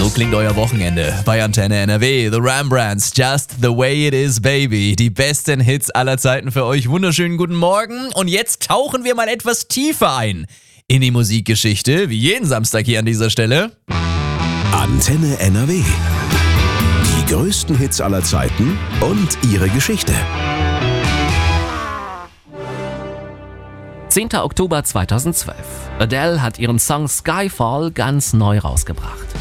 So klingt euer Wochenende bei Antenne NRW. The Rembrandts, Just the Way It Is, Baby. Die besten Hits aller Zeiten für euch. Wunderschönen guten Morgen. Und jetzt tauchen wir mal etwas tiefer ein in die Musikgeschichte, wie jeden Samstag hier an dieser Stelle. Antenne NRW. Die größten Hits aller Zeiten und ihre Geschichte. 10. Oktober 2012. Adele hat ihren Song Skyfall ganz neu rausgebracht.